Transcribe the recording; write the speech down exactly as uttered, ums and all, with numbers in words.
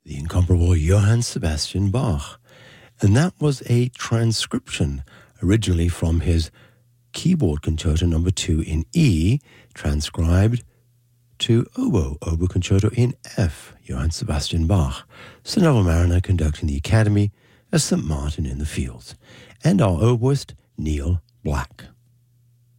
the incomparable Johann Sebastian Bach. And that was a transcription, originally from his keyboard concerto number two in E, transcribed to oboe, oboe concerto in F, Johann Sebastian Bach, Sir Neville Marriner conducting the Academy as Saint Martin in the Fields, and our oboist, Neil Black.